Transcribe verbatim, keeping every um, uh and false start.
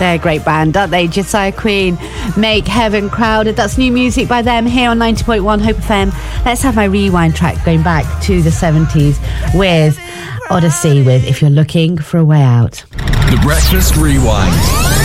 They're a great band, aren't they? Josiah Queen, Make Heaven Crowded. That's new music by them here on ninety point one Hope F M. Let's have my rewind track going back to the seventies with Odyssey with If You're Looking for a Way Out. The Breakfast Rewind.